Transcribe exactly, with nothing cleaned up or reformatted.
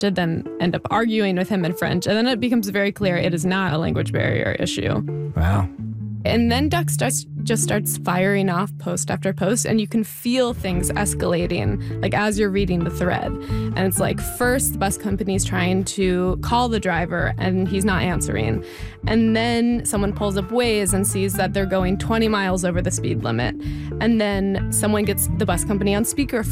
to then end up arguing with him in French. And then it becomes very clear it is not a language barrier issue. Wow. And then Duck starts just starts firing off post after post, and you can feel things escalating, like as you're reading the thread. And it's like, first the bus company's trying to call the driver and he's not answering. And then someone pulls up Waze and sees that they're going twenty miles over the speed limit. And then someone gets the bus company on speakerphone